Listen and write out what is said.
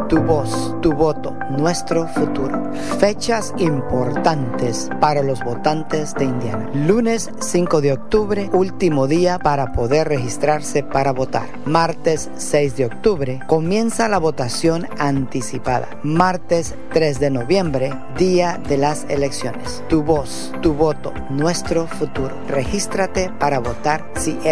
Tu voz, tu voto, nuestro futuro. Fechas importantes para los votantes de Indiana. Lunes 5 de octubre, último día para poder registrarse para votar. Martes 6 de octubre, comienza la votación anticipada. Martes 3 de noviembre, día de las elecciones. Tu voz, tu voto, nuestro futuro. Regístrate para votar si